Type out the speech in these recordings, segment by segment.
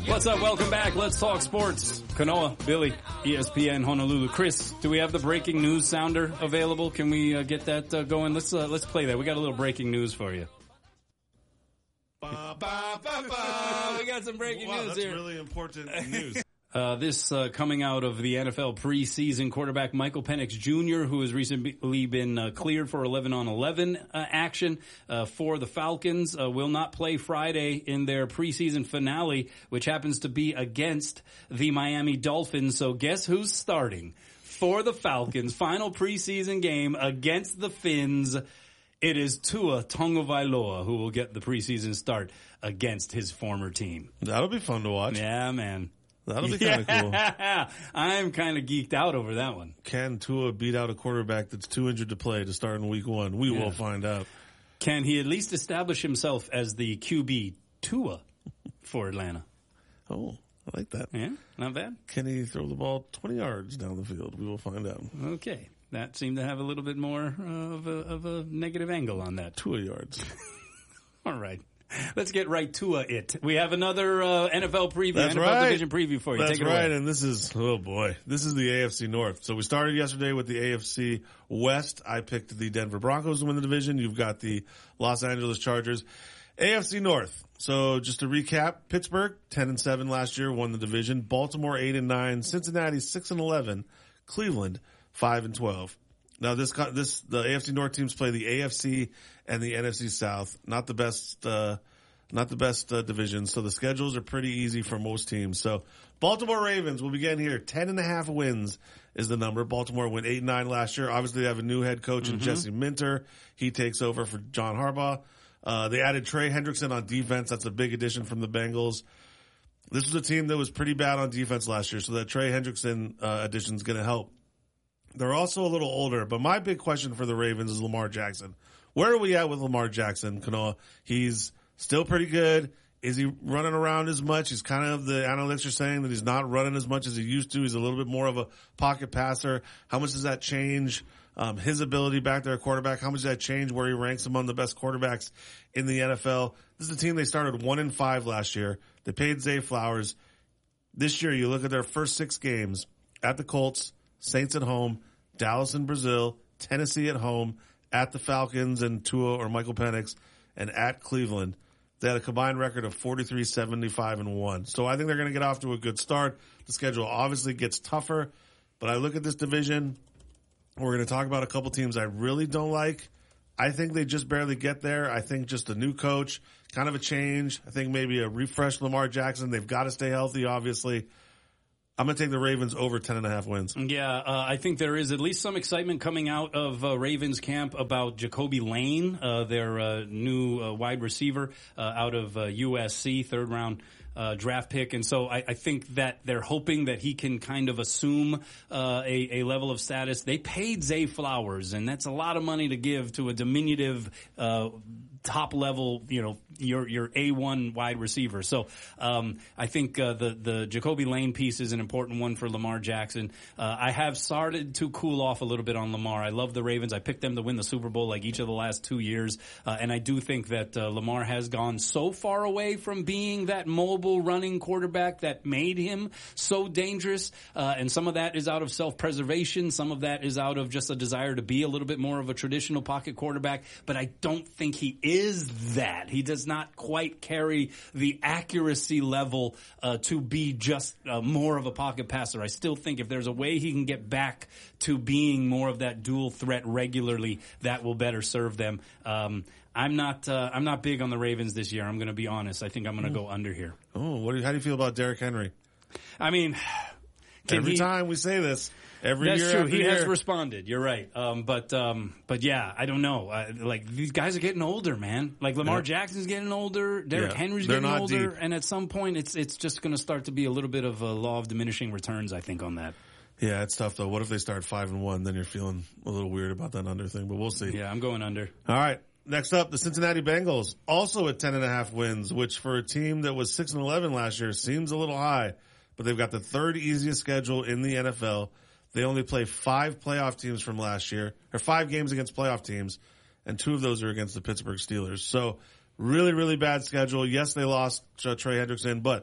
What's up? Welcome back. Let's talk sports. Kanoa, Billy, ESPN Honolulu. Chris, do we have the breaking news sounder available? Can we get that going? Let's play that. We got a little breaking news for you. Ba, ba, ba, ba. We got some breaking news that's here. Really important news. This coming out of the NFL preseason, quarterback Michael Penix Jr., who has recently been cleared for 11-on-11 action for the Falcons, will not play Friday in their preseason finale, which happens to be against the Miami Dolphins. So guess who's starting for the Falcons? Final preseason game against the Fins. It is Tua Tagovailoa who will get the preseason start against his former team. That'll be fun to watch. Yeah, man. That'll be kind of cool. I'm kind of geeked out over that one. Can Tua beat out a quarterback that's too injured to play to start in week 1? We will find out. Can he at least establish himself as the QB Tua for Atlanta? Oh, I like that. Yeah, not bad. Can he throw the ball 20 yards down the field? We will find out. Okay. That seemed to have a little bit more of a negative angle on that. 2 yards. All right. Let's get right to it. We have another NFL preview, That's NFL right. division preview for you. That's Take it right, away. and this is the AFC North. So we started yesterday with the AFC West. I picked the Denver Broncos to win the division. You've got the Los Angeles Chargers. AFC North. So just to recap, Pittsburgh 10-7 last year, won the division. Baltimore 8-9, Cincinnati 6-11, Cleveland 5-12. Now the AFC North teams play the AFC and the NFC South. Not the best divisions. So the schedules are pretty easy for most teams. So Baltimore Ravens will begin here. 10.5 wins is the number. Baltimore went 8-9 last year. Obviously they have a new head coach in Jesse Minter. He takes over for John Harbaugh. They added Trey Hendrickson on defense. That's a big addition from the Bengals. This was a team that was pretty bad on defense last year. So that Trey Hendrickson addition is going to help. They're also a little older, but my big question for the Ravens is Lamar Jackson. Where are we at with Lamar Jackson, Kanoa? He's still pretty good. Is he running around as much? He's kind of, the analytics are saying that he's not running as much as he used to. He's a little bit more of a pocket passer. How much does that change his ability back there at quarterback? How much does that change where he ranks among the best quarterbacks in the NFL? This is a team they started 1-5 last year. They paid Zay Flowers. This year, you look at their first 6 games at the Colts, Saints at home, Dallas and Brazil, Tennessee at home, at the Falcons and Tua or Michael Penix, and at Cleveland. They had a combined record of 43-75-1. So I think they're going to get off to a good start. The schedule obviously gets tougher, but I look at this division. We're going to talk about a couple teams I really don't like. I think they just barely get there. I think just a new coach, kind of a change. I think maybe a refreshed Lamar Jackson. They've got to stay healthy, obviously. I'm going to take the Ravens over 10.5 wins. Yeah, I think there is at least some excitement coming out of Ravens camp about Jacoby Lane, their new wide receiver out of USC, third-round draft pick. And so I think that they're hoping that he can kind of assume a level of status. They paid Zay Flowers, and that's a lot of money to give to a diminutive top level, your A1 wide receiver. So I think the Jacoby Lane piece is an important one for Lamar Jackson. I have started to cool off a little bit on Lamar. I love the Ravens. I picked them to win the Super Bowl like each of the last 2 years. And I do think that Lamar has gone so far away from being that mobile running quarterback that made him so dangerous. And some of that is out of self-preservation. Some of that is out of just a desire to be a little bit more of a traditional pocket quarterback. But I don't think he is that. He does not quite carry the accuracy level to be just more of a pocket passer. I still think if there's a way he can get back to being more of that dual threat regularly, that will better serve them. I'm not big on the Ravens this year. I'm going to be honest. I think I'm going to go under here. Oh, how do you feel about Derrick Henry? I mean, every time we say this, that's true. He has responded. You're right. But yeah, I don't know. These guys are getting older, man. Like Lamar Jackson's getting older. Derrick Henry's getting older. Deep. And at some point, it's just going to start to be a little bit of a law of diminishing returns, I think, on that. Yeah, it's tough though. What if they start 5-1? Then you're feeling a little weird about that under thing, but we'll see. Yeah, I'm going under. All right. Next up, the Cincinnati Bengals, also at 10.5 wins, which for a team that was 6-11 last year seems a little high, but they've got the third easiest schedule in the NFL. They only play 5 playoff teams from last year, or 5 games against playoff teams, and 2 of those are against the Pittsburgh Steelers. So really, really bad schedule. Yes, they lost Trey Hendrickson, but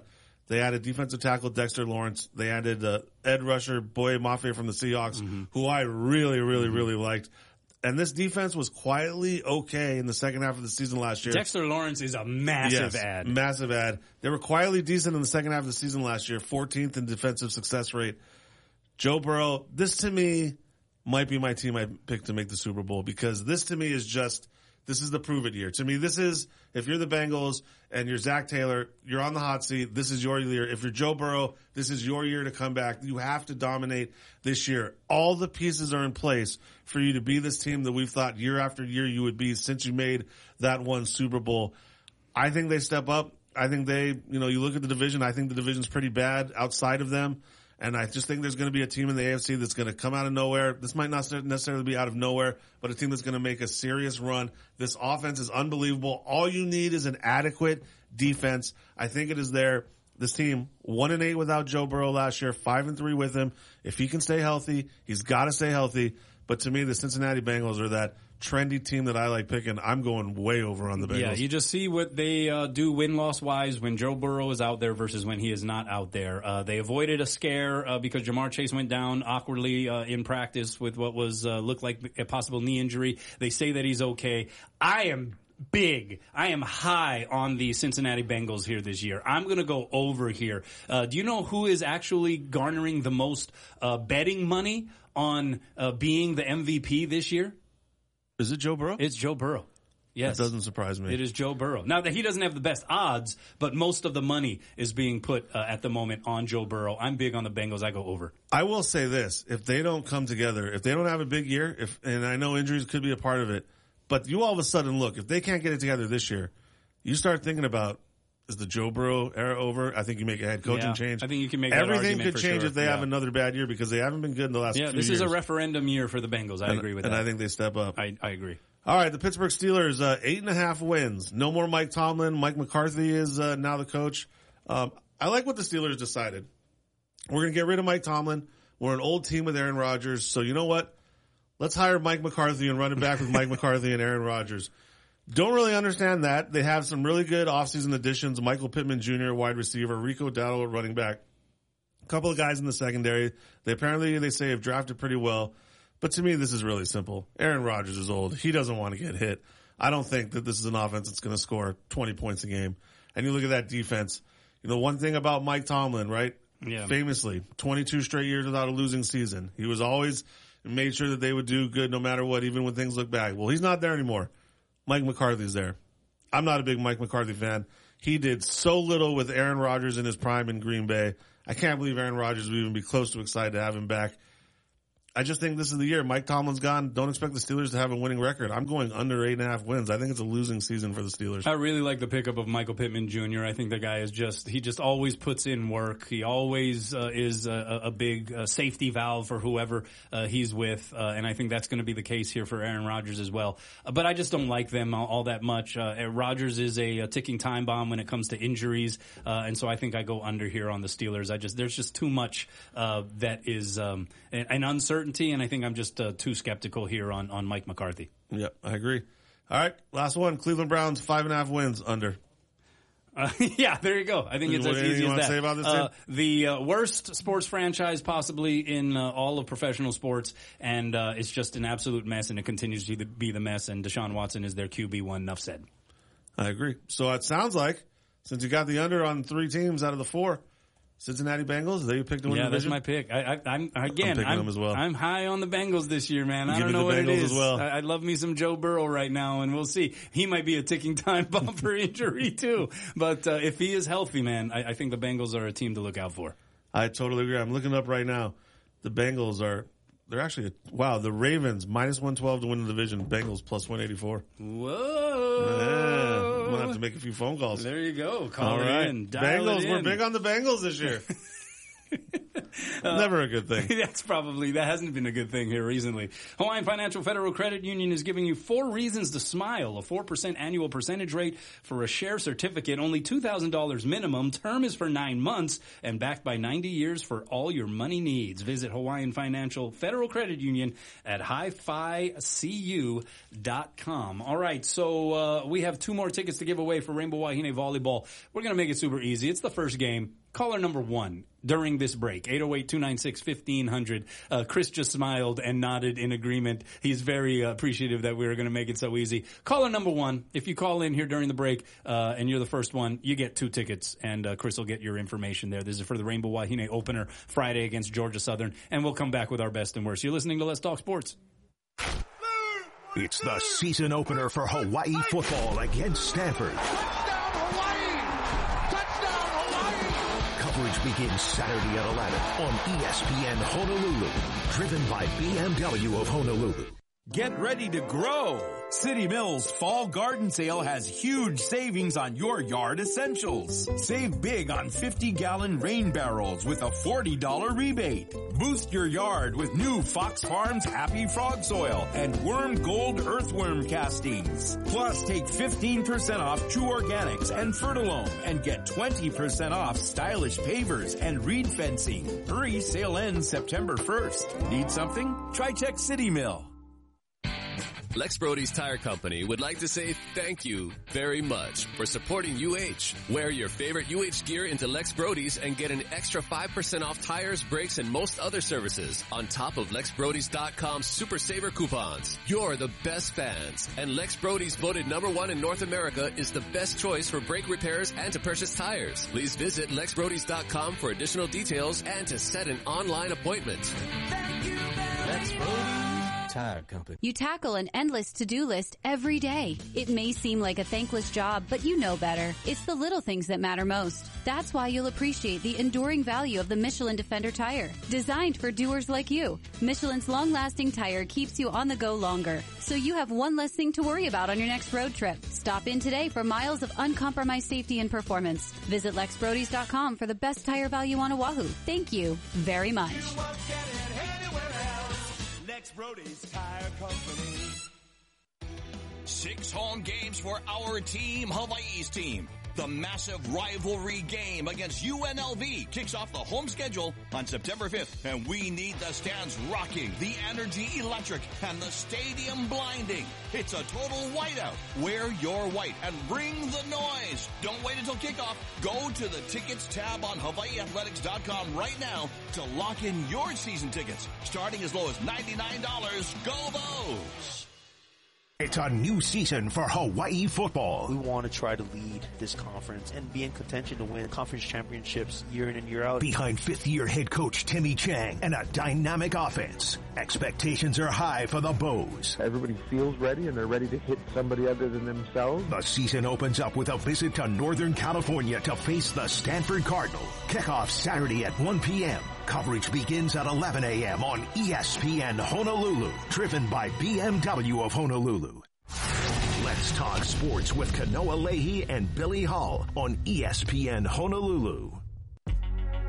They added defensive tackle Dexter Lawrence. They added Ed Rusher, Boye Mafe from the Seahawks, who I really, really, really liked. And this defense was quietly okay in the second half of the season last year. Dexter Lawrence is a massive add. Massive add. They were quietly decent in the second half of the season last year, 14th in defensive success rate. Joe Burrow, this to me might be my team I picked to make the Super Bowl, because this to me is just, this is the prove it year. To me, this is, if you're the Bengals and you're Zach Taylor, you're on the hot seat. This is your year. If you're Joe Burrow, this is your year to come back. You have to dominate this year. All the pieces are in place for you to be this team that we've thought year after year you would be since you made that one Super Bowl. I think they step up. I think they, you look at the division. I think the division's pretty bad outside of them. And I just think there's going to be a team in the AFC that's going to come out of nowhere. This might not necessarily be out of nowhere, but a team that's going to make a serious run. This offense is unbelievable. All you need is an adequate defense. I think it is there. This team 1-8 without Joe Burrow last year, 5-3 with him. If he can stay healthy, he's got to stay healthy. But to me, the Cincinnati Bengals are that trendy team that I like picking. I'm going way over on the Bengals. Yeah, you just see what they do win-loss wise when Joe Burrow is out there versus when he is not out there. They avoided a scare because Jamar Chase went down awkwardly in practice with what was looked like a possible knee injury. They say that he's okay. I am high on the Cincinnati Bengals here this year. I'm going to go over here. Do you know who is actually garnering the most betting money on being the MVP this year? Is it Joe Burrow? It's Joe Burrow. Yes. That doesn't surprise me. It is Joe Burrow. Now, that he doesn't have the best odds, but most of the money is being put at the moment on Joe Burrow. I'm big on the Bengals. I go over. I will say this. If they don't come together, if they don't have a big year, and I know injuries could be a part of it, but you all of a sudden look, if they can't get it together this year, you start thinking about, is the Joe Burrow era over? I think you make a head coaching change. I think you can make that Everything argument could change sure. if they have another bad year, because they haven't been good in the last few years. Yeah, this is a referendum year for the Bengals. I agree with that. And I think they step up. I agree. All right, the Pittsburgh Steelers, 8.5 wins. No more Mike Tomlin. Mike McCarthy is now the coach. I like what the Steelers decided. We're going to get rid of Mike Tomlin. We're an old team with Aaron Rodgers. So you know what? Let's hire Mike McCarthy and run it back with Mike McCarthy and Aaron Rodgers. Don't really understand that. They have some really good offseason additions. Michael Pittman Jr., wide receiver. Rico Dowdle, running back. A couple of guys in the secondary. They say have drafted pretty well. But to me, this is really simple. Aaron Rodgers is old. He doesn't want to get hit. I don't think that this is an offense that's going to score 20 points a game. And you look at that defense. One thing about Mike Tomlin, right? Yeah. Famously, 22 straight years without a losing season. He was always made sure that they would do good no matter what, even when things look bad. Well, he's not there anymore. Mike McCarthy's there. I'm not a big Mike McCarthy fan. He did so little with Aaron Rodgers in his prime in Green Bay. I can't believe Aaron Rodgers would even be close to excited to have him back. I just think this is the year. Mike Tomlin's gone. Don't expect the Steelers to have a winning record. I'm going under 8.5 wins. I think it's a losing season for the Steelers. I really like the pickup of Michael Pittman Jr. I think the guy is he just always puts in work. He always is a big safety valve for whoever he's with. And I think that's going to be the case here for Aaron Rodgers as well. But I just don't like them all that much. Rodgers is a ticking time bomb when it comes to injuries. And so I think I go under here on the Steelers. There's just too much that is an uncertainty. And I think I'm just too skeptical here on Mike McCarthy. Yep, I agree. All right, last one. Cleveland Browns, 5.5 wins under. Yeah, there you go. I think it's as easy as that. Say about this the worst sports franchise possibly in all of professional sports, and it's just an absolute mess, and it continues to be the mess, and Deshaun Watson is their QB1. Enough said. I agree. So it sounds like, since you got the under on 3 teams out of the 4, Cincinnati Bengals, they picked to win the division? That's my pick. I'm picking them as well. I'm high on the Bengals this year, man. I don't know what it is. Well. I love me some Joe Burrow right now, and we'll see. He might be a ticking time bomb for injury too. But if he is healthy, man, I think the Bengals are a team to look out for. I totally agree. I'm looking up right now. The Bengals they're actually, the Ravens, minus 112 to win the division. Bengals, plus 184. Whoa. Yeah, I'm going to have to make a few phone calls. There you go. Call All it right. in. Dial Bengals, it in. We're big on the Bengals this year. Never a good thing. That hasn't been a good thing here recently. Hawaiian Financial Federal Credit Union is giving you 4 reasons to smile. A 4% annual percentage rate for a share certificate, only $2,000 minimum. Term is for 9 months and backed by 90 years for all your money needs. Visit Hawaiian Financial Federal Credit Union at hificu.com. All right, so we have 2 more tickets to give away for Rainbow Wahine Volleyball. We're going to make it super easy. It's the first game. Caller number 1 during this break, 808-296-1500. Chris just smiled and nodded in agreement. He's very appreciative that we were going to make it so easy. Caller number 1, if you call in here during the break and you're the first one, you get 2 tickets, and Chris will get your information there. This is for the Rainbow Wahine opener Friday against Georgia Southern, and we'll come back with our best and worst. You're listening to Let's Talk Sports. It's the season opener for Hawaii football against Stanford. Coverage begins Saturday at 11 on ESPN Honolulu. Driven by BMW of Honolulu. Get ready to grow. City Mills Fall Garden Sale has huge savings on your yard essentials. Save big on 50-gallon rain barrels with a $40 rebate. Boost your yard with new Fox Farms Happy Frog Soil and Worm Gold Earthworm Castings. Plus, take 15% off True Organics and Fertilome and get 20% off stylish pavers and reed fencing. Hurry, sale ends September 1st. Need something? Try check City Mill. Lex Brody's Tire Company would like to say thank you very much for supporting UH. Wear your favorite UH gear into Lex Brody's and get an extra 5% off tires, brakes, and most other services on top of LexBrodys.com Super Saver coupons. You're the best fans, and Lex Brody's voted #1 in North America is the best choice for brake repairs and to purchase tires. Please visit LexBrodys.com for additional details and to set an online appointment. Thank you, Lex Brody's Tire Company. You tackle an endless to-do list every day. It may seem like a thankless job, but you know better. It's the little things that matter most. That's why you'll appreciate the enduring value of the Michelin Defender tire. Designed for doers like you, Michelin's long-lasting tire keeps you on the go longer, so you have one less thing to worry about on your next road trip. Stop in today for miles of uncompromised safety and performance. Visit LexBrodys.com for the best tire value on Oahu. Thank you very much. Lex Brody's Tire Company. 6 home games for our team, Hawaii's team. The massive rivalry game against UNLV kicks off the home schedule on September 5th, and we need the stands rocking, the energy electric, and the stadium blinding. It's a total whiteout. Wear your white and bring the noise. Don't wait until kickoff. Go to the tickets tab on HawaiiAthletics.com right now to lock in your season tickets, starting as low as $99. Go Vols! It's a new season for Hawaii football. We want to try to lead this conference and be in contention to win conference championships year in and year out. Behind fifth-year head coach Timmy Chang and a dynamic offense, expectations are high for the Bows. Everybody feels ready and they're ready to hit somebody other than themselves. The season opens up with a visit to Northern California to face the Stanford Cardinal. Kickoff Saturday at 1 p.m. Coverage begins at 11 a.m. on ESPN Honolulu, driven by BMW of Honolulu. Let's talk sports with Kanoa Leahy and Billy Hall on ESPN Honolulu.